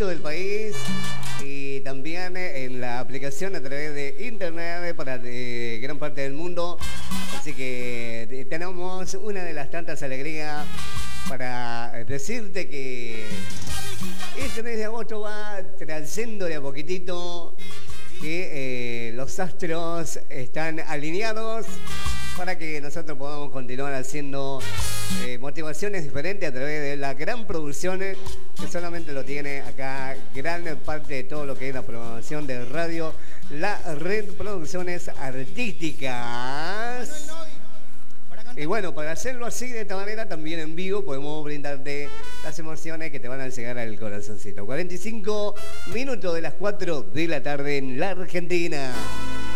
resto del país y también en la aplicación a través de internet para gran parte del mundo. Así que tenemos una de las tantas alegrías para decirte que este mes de agosto va trayendo de a poquitito que los astros están alineados para que nosotros podamos continuar haciendo motivaciones diferentes a través de la gran producción que solamente lo tiene acá gran parte de todo lo que es la programación de radio, la Red Producciones Artísticas. Y bueno, para hacerlo así, de esta manera, también en vivo, podemos brindarte las emociones que te van a llegar al corazoncito. 45 minutos de las 4 de la tarde en la Argentina.